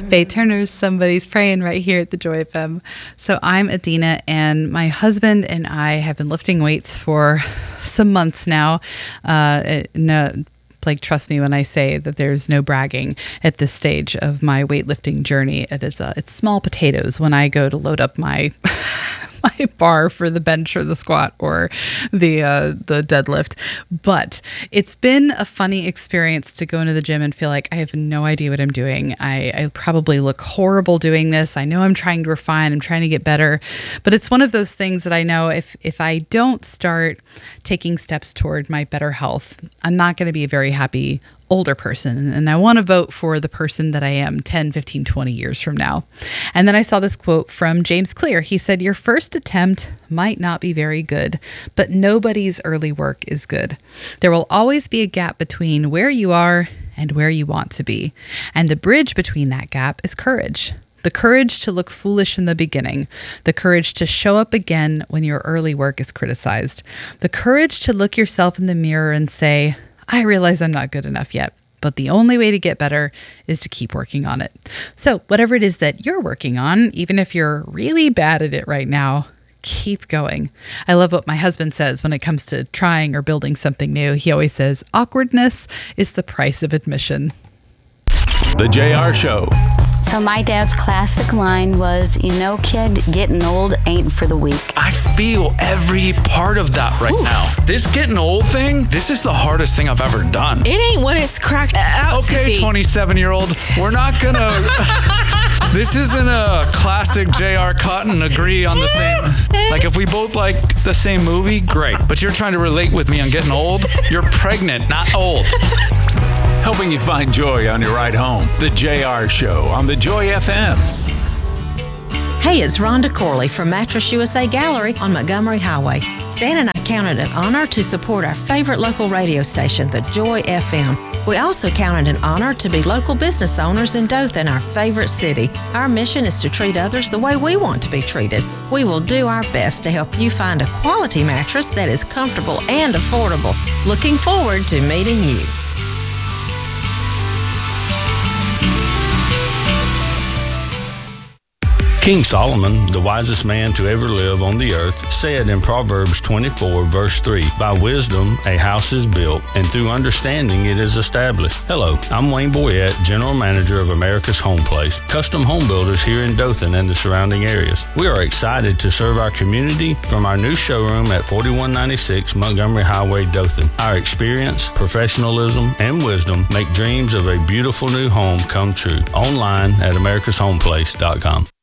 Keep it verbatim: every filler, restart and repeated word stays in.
Faye Turner's Somebody's Praying right here at the Joy F M. So I'm Adina, and my husband and I have been lifting weights for some months now. Uh, no, like, trust me when I say that there's no bragging at this stage of my weightlifting journey. It is uh, it's small potatoes when I go to load up my my bar for the bench or the squat or the uh, the deadlift. But it's been a funny experience to go into the gym and feel like I have no idea what I'm doing. I, I probably look horrible doing this. I know I'm trying to refine. I'm trying to get better. But it's one of those things that I know if, if I don't start taking steps toward my better health, I'm not going to be a very happy older person. And I want to vote for the person that I am ten, fifteen, twenty years from now. And then I saw this quote from James Clear. He said, "Your first attempt might not be very good, but nobody's early work is good. There will always be a gap between where you are and where you want to be. And the bridge between that gap is courage. The courage to look foolish in the beginning. The courage to show up again when your early work is criticized. The courage to look yourself in the mirror and say, I realize I'm not good enough yet, but the only way to get better is to keep working on it." So whatever it is that you're working on, even if you're really bad at it right now, keep going. I love what my husband says when it comes to trying or building something new. He always says, awkwardness is the price of admission. The J R Show. So my dad's classic line was, you know, kid, getting old ain't for the weak. I feel every part of that right Oof. now. This getting old thing, this is the hardest thing I've ever done. It ain't what it's cracked out to be. Okay, twenty-seven-year-old, we're not gonna... This isn't a classic J R cut and agree on the same... Like, if we both like the same movie, great. But you're trying to relate with me on getting old? You're pregnant, not old. Helping you find joy on your ride home. The J R Show on the Joy F M. Hey, it's Rhonda Corley from Mattress U S A Gallery on Montgomery Highway. Dan and I count it an honor to support our favorite local radio station, the Joy F M. We also count it an honor to be local business owners in Dothan, our favorite city. Our mission is to treat others the way we want to be treated. We will do our best to help you find a quality mattress that is comfortable and affordable. Looking forward to meeting you. King Solomon, the wisest man to ever live on the earth, said in Proverbs twenty-four, verse three, "By wisdom a house is built, and through understanding it is established." Hello, I'm Wayne Boyette, General Manager of America's Home Place, custom home builders here in Dothan and the surrounding areas. We are excited to serve our community from our new showroom at forty-one ninety-six Montgomery Highway, Dothan. Our experience, professionalism, and wisdom make dreams of a beautiful new home come true. Online at americas home place dot com.